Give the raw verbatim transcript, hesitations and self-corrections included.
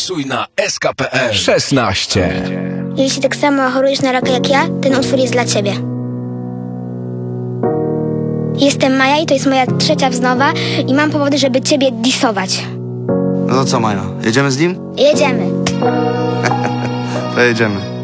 Głosuj na S K P L szesnaście. Jeśli tak samo chorujesz na raka jak ja, ten utwór jest dla ciebie. Jestem Maja i to jest moja trzecia wznowa i mam powody, żeby ciebie disować. No to co, Maja, jedziemy z nim? Jedziemy. To jedziemy.